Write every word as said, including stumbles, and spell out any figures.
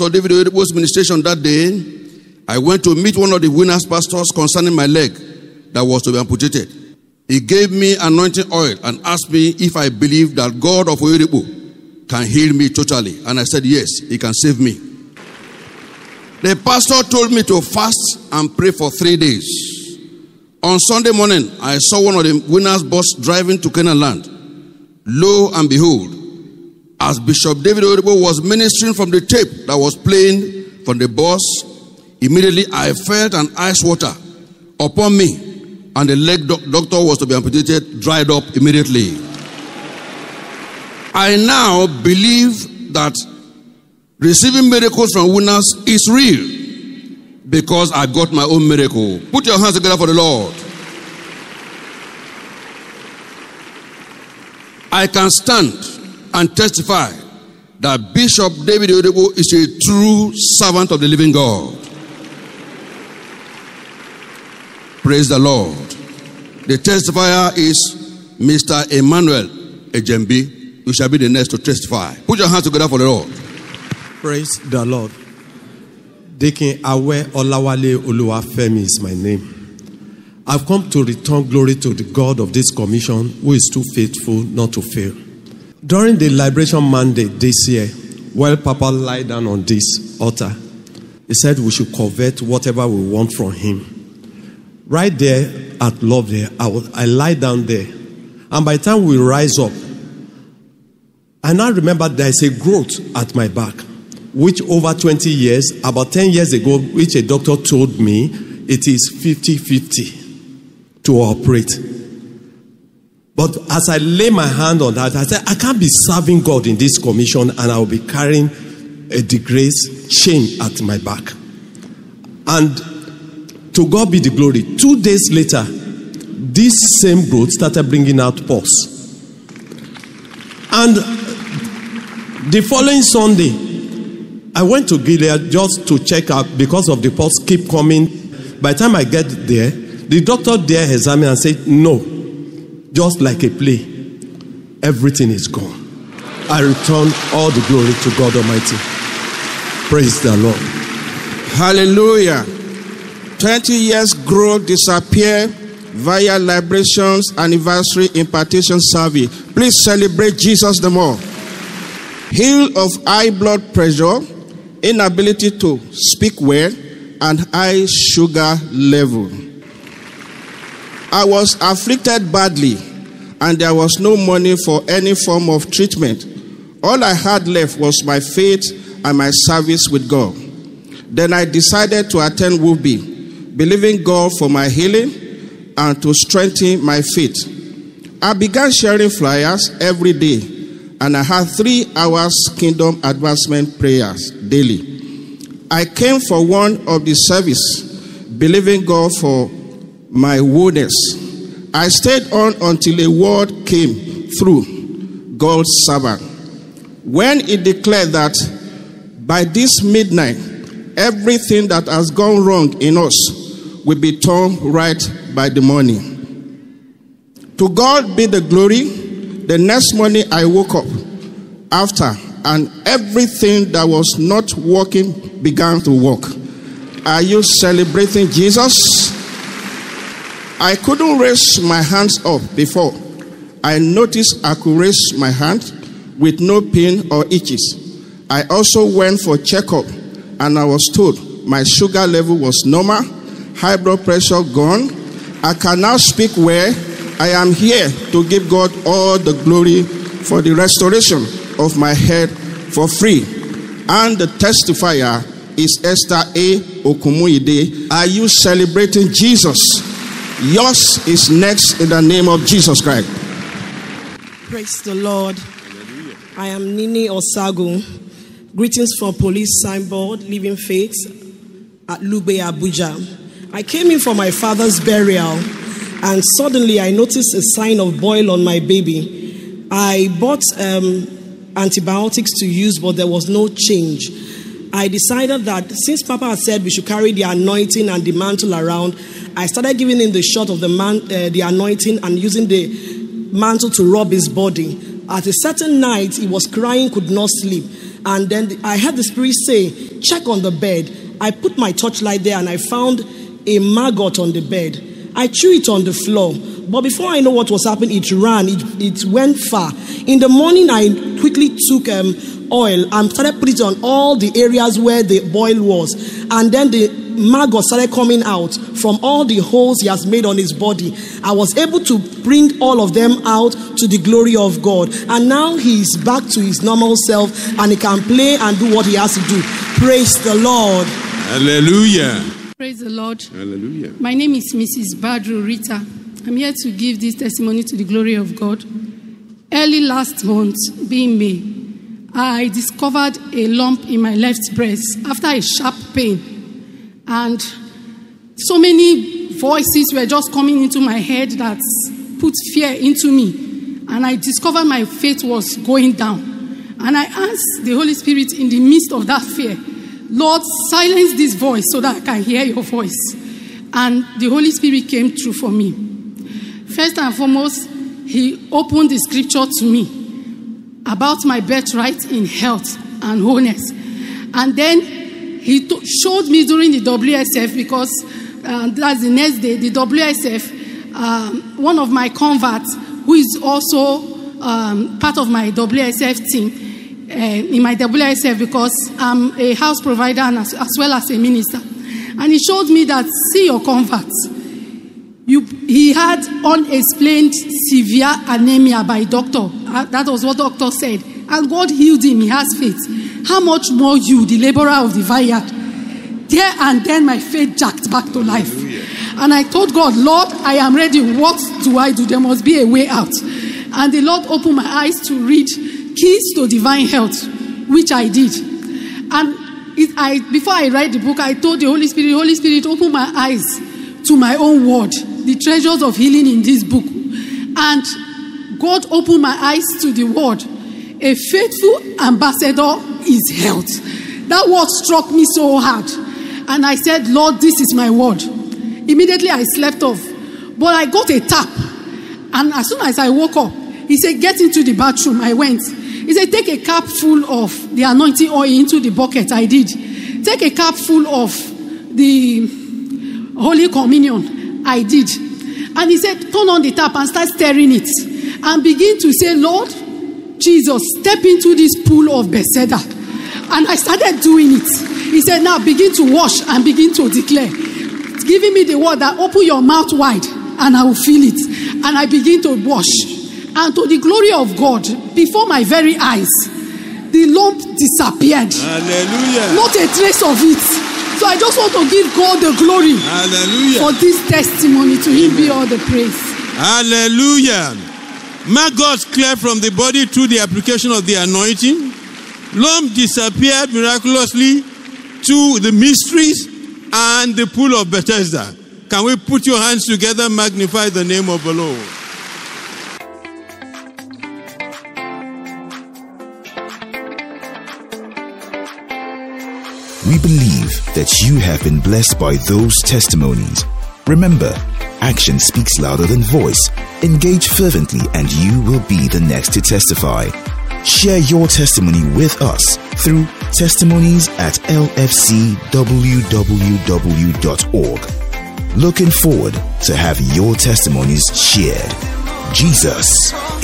Pastor David Oyedepo's ministration that day, I went to meet one of the winners pastors concerning my leg that was to be amputated. He gave me anointing oil and asked me if I believe that God of Oyedepo can heal me totally. And I said, yes, he can save me. The pastor told me to fast and pray for three days. On Sunday morning, I saw one of the winners' bus driving to Canaan land. Lo and behold, as Bishop David Oyedepo was ministering from the tape that was playing from the bus, immediately I felt an ice water upon me, and the leg doc- doctor was to be amputated, dried up immediately. I now believe that receiving miracles from winners is real because I got my own miracle. Put your hands together for the Lord. I can stand and testify that Bishop David Oyedepo is a true servant of the living God. Praise the Lord. The testifier is Mister Emmanuel Ejembi. You shall be the next to testify. Put your hands together for the Lord. Praise the Lord. Deacon Awe Olawale Oluwafemi is my name. I've come to return glory to the God of this commission who is too faithful not to fail. During the Liberation Mandate this year, while Papa lied down on this altar, he said we should covet whatever we want from him. Right there at Love there, I, was, I lie down there. And by the time we rise up, I now remember there is a growth at my back, which over twenty years, about ten years ago, which a doctor told me it is fifty-fifty to operate. But as I lay my hand on that, I said, I can't be serving God in this commission and I will be carrying a disgrace chain at my back. And to God be the glory. Two days later, this same growth started bringing out pus. And the following Sunday, I went to Gilead just to check out because of the pus keep coming. By the time I get there, the doctor there examined and said, no, just like a play, everything is gone. I return all the glory to God Almighty. Praise the Lord. Hallelujah. twenty years growth disappear via Liberations Anniversary Impartation Service. Please celebrate Jesus the more. Healed of high blood pressure, inability to speak well, and high sugar level. I was afflicted badly, and there was no money for any form of treatment. All I had left was my faith and my service with God. Then I decided to attend W U B, believing God for my healing and to strengthen my faith. I began sharing flyers every day, and I had three hours kingdom advancement prayers daily. I came for one of the service, believing God for my wholeness. I stayed on until a word came through God's servant. When he declared that by this midnight, everything that has gone wrong in us will be turned right by the morning. To God be the glory. The next morning I woke up after, and everything that was not working began to work. Are you celebrating Jesus? I couldn't raise my hands up before. I noticed I could raise my hand with no pain or itches. I also went for checkup, and I was told my sugar level was normal, high blood pressure gone. I can now speak well. I am here to give God all the glory for the restoration of my head for free. And the testifier is Esther A. Okumuide. Are you celebrating Jesus? Yours is next in the name of Jesus Christ. Praise the Lord. I am Nini Osagu. Greetings from Police Signboard, Living Faith at Lugbe, Abuja. I came in for my father's burial, and suddenly I noticed a sign of boil on my baby. I bought um, antibiotics to use, but there was no change. I decided that since Papa had said we should carry the anointing and the mantle around, I started giving him the shot of the man, uh, the anointing and using the mantle to rub his body. At a certain night, he was crying, could not sleep. And then the, I heard the Spirit say, check on the bed. I put my torchlight there and I found a maggot on the bed. I threw it on the floor. But before I know what was happening, it ran. It, it went far. In the morning, I quickly took um, oil and started putting it on all the areas where the boil was. And then the maggot started coming out from all the holes he has made on his body. I was able to bring all of them out to the glory of God. And now he is back to his normal self and he can play and do what he has to do. Praise the Lord. Hallelujah. Praise the Lord. Hallelujah. My name is Missus Badru Rita. I'm here to give this testimony to the glory of God. Early last month, being May, I discovered a lump in my left breast after a sharp pain. And so many voices were just coming into my head that put fear into me. And I discovered my faith was going down. And I asked the Holy Spirit in the midst of that fear, Lord, silence this voice so that I can hear your voice. And the Holy Spirit came through for me. First and foremost, he opened the scripture to me about my birthright in health and wholeness. And then he t- showed me during the W S F, because uh, that's the next day, the W S F, um, one of my converts, who is also um, part of my W S F team, uh, in my W S F, because I'm a house provider and as, as well as a minister. And he showed me that, see your converts. You, he had unexplained severe anemia by doctor. Uh, that was what doctor said. And God healed him. He has faith. How much more you, the laborer of the vineyard? There and then my faith jacked back to life. Hallelujah. And I told God, Lord, I am ready. What do I do? There must be a way out. And the Lord opened my eyes to read Keys to Divine Health, which I did. And it, I, before I read the book, I told the Holy Spirit, Holy Spirit, open my eyes to my own word, the treasures of healing in this book. And God opened my eyes to the word. A faithful ambassador is health. That word struck me so hard. And I said, Lord, this is my word. Immediately I slept off. But I got a tap. And as soon as I woke up, he said, get into the bathroom. I went. He said, take a cup full of the anointing oil into the bucket. I did. Take a cup full of the Holy Communion. I did. And he said, turn on the tap and start stirring it. And begin to say, Lord, Jesus, step into this pool of Bethesda. And I started doing it. He said, now begin to wash and begin to declare. Giving me the word that open your mouth wide and I will feel it. And I begin to wash. And to the glory of God, before my very eyes, the lump disappeared. Hallelujah. Not a trace of it. So I just want to give God the glory. Hallelujah. For this testimony. To him be all the praise. Hallelujah. Maggots cleared from the body through the application of the anointing. Lump disappeared miraculously to the mysteries and the pool of Bethesda. Can we put your hands together and magnify the name of the Lord? We believe that you have been blessed by those testimonies. Remember, action speaks louder than voice. Engage fervently and you will be the next to testify. Share your testimony with us through testimonies at l f c w w w dot org. Looking forward to have your testimonies shared. Jesus